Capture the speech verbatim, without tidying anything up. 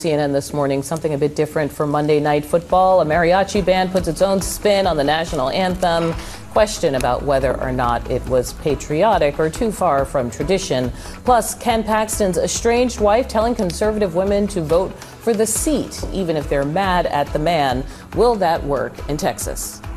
C N N this morning, something a bit different for Monday Night Football. A mariachi band puts its own spin on the national anthem. Question about whether or not it was patriotic or too far from tradition. Plus, Ken Paxton's estranged wife telling conservative women to vote for the seat, even if they're mad at the man. Will that work in Texas?